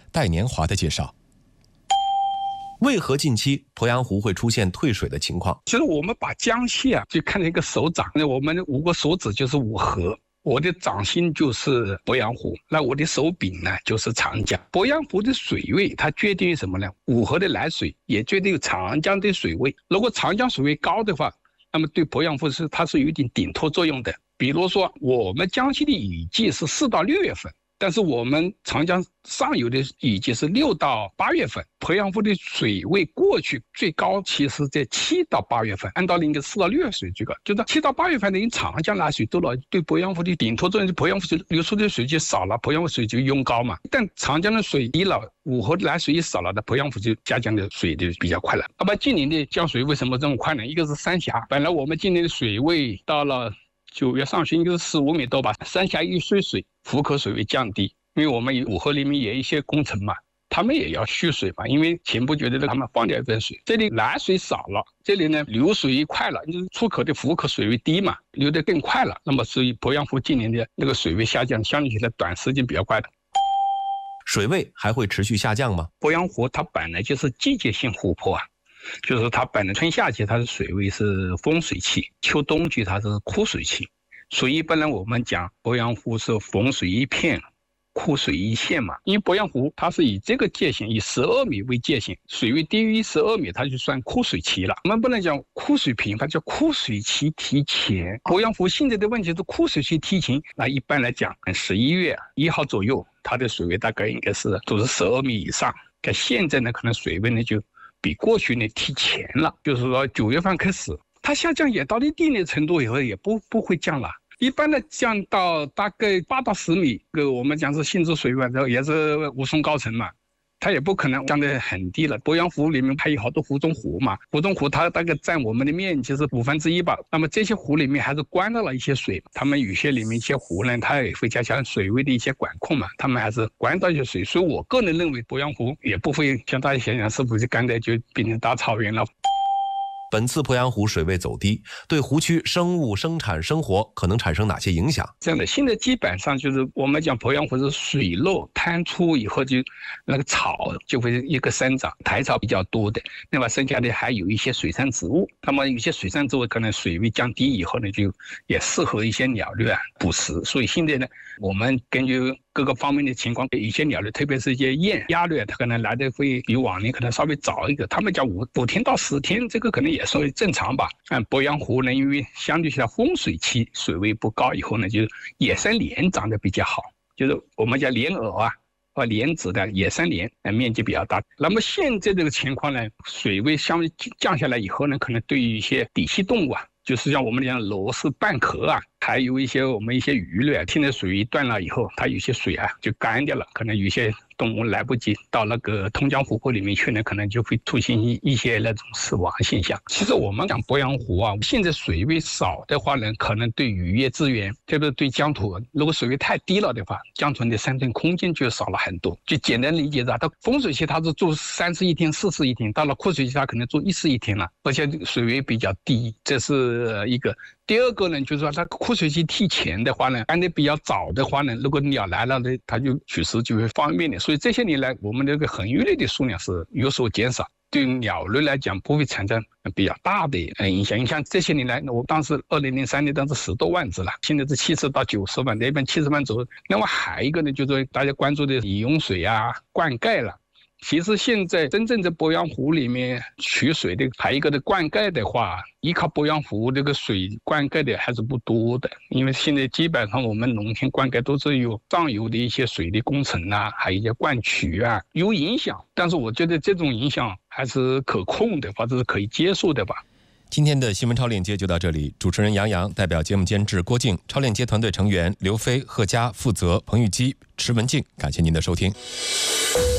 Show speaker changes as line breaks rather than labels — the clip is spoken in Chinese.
戴年华的介绍。为何近期鄱阳湖会出现退水的情况？
其实我们把江西就看成一个手掌，那我们5个手指就是5河，我的掌心就是鄱阳湖，那我的手柄呢就是长江。鄱阳湖的水位它决定于什么呢？5河的来水也决定于长江的水位。如果长江水位高的话，那么对鄱阳湖它是有一定顶托作用的。比如说我们江西的雨季是4到6月份，但是我们长江上游的雨季是6到8月份，鄱阳湖的水位过去最高期是在7到8月份，按道理应该4到6月水最高，就是7到8月份的，因为长江来水多了，对鄱阳湖的顶托作用，鄱阳湖流出的水就少了，鄱阳湖水就涌高嘛。但长江的水低了，5河的来水一少了，鄱阳湖就下降的水就比较快了。那么今年的降水为什么这么快呢？一个是三峡，本来我们今年的水位到了9月上旬应该是15米多吧，三峡一蓄水，湖口水位降低，因为我们5河里面也有一些工程嘛，他们也要蓄水嘛，因为前不久的他们放掉一份水，这里来水少了，这里呢流水快了，就是出口的湖口水位低嘛，流得更快了，那么所以鄱阳湖今年的那个水位下降，相对起来短时间比较快的。
水位还会持续下降吗？
鄱阳湖它本来就是季节性湖泊就是它本来春夏季它的水位是丰水期，秋冬季它是枯水期，所以本来我们讲鄱阳湖是丰水一片，枯水一线嘛。因为鄱阳湖它是以这个界限，以12米为界限，水位低于12米它就算枯水期了。我们不能讲枯水频繁，叫枯水期提前。鄱阳湖现在的问题是枯水期提前，那一般来讲11月1号左右它的水位大概应该是都是12米以上，但现在呢可能水位呢就比过去呢提前了，就是说9月份开始它下降也到一定的程度以后也不会降了，一般的降到大概8到10米，我们讲是新制水位，也是无松高层嘛，它也不可能降得很低了。鄱阳湖里面还有好多湖中湖嘛，湖中湖它大概占我们的面积是1/5吧，那么这些湖里面还是关到了一些水，他们有些里面一些湖呢，它也会加强水位的一些管控嘛，他们还是关到一些水，所以我个人认为鄱阳湖也不会像大家想想是不是干脆就变成大草原了。
本次鄱阳湖水位走低，对湖区生物生产生活可能产生哪些影响？
这样的，现在基本上就是我们讲鄱阳湖是水漏滩出以后，就那个草就会一个生长，苔草比较多的，那么剩下的还有一些水生植物，那么有些水生植物可能水位降低以后呢，就也适合一些鸟类捕食，所以现在呢，我们根据各个方面的情况，一些鸟类，特别是一些雁、鸭类，它可能来的会比往年可能稍微早一个，他们讲5天到10天，这个可能也算正常吧。鄱阳湖呢，因为相对起来丰水期水位不高以后呢，就是野生莲长得比较好，就是我们讲莲藕莲子的野生莲，面积比较大。那么现在这个情况呢，水位相对降下来以后呢，可能对于一些底栖动物就是像我们讲螺丝蚌壳还有一些我们一些鱼类现在水一断了以后，它有些水就干掉了，可能有些动物来不及到那个通江湖泊里面去呢，可能就会出现一些那种死亡现象。其实我们讲鄱阳湖现在水位少的话呢，可能对渔业资源，特别是对疆土，如果水位太低了的话，疆土的生存空间就少了很多。就简单理解到丰水期它是住31天41天，到了枯水期它可能住14天了，而且水位比较低，这是一个。第二个呢，就是说它枯水期提前的话呢，干得比较早的话呢，如果鸟来了呢，它就取食就会方便的。所以这些年来，我们这个恒鱼类的数量是有所减少，对鸟类来讲不会产生比较大的影响。你像这些年来，我当时2003年当时10多万只了，现在是70到90万，那边70万左右。那么还有一个呢，就是大家关注的饮用水灌溉了。其实现在真正在鄱阳湖里面取水的，还有一个的灌溉的话，依靠鄱阳湖这个水灌溉的还是不多的，因为现在基本上我们农田灌溉都是有上游的一些水利工程还有一些灌渠有影响，但是我觉得这种影响还是可控的，或者是可以接受的吧。
今天的新闻超链接就到这里，主持人杨洋，代表节目监制郭靖，超链接团队成员刘飞、贺佳、负责彭玉基、池文静，感谢您的收听。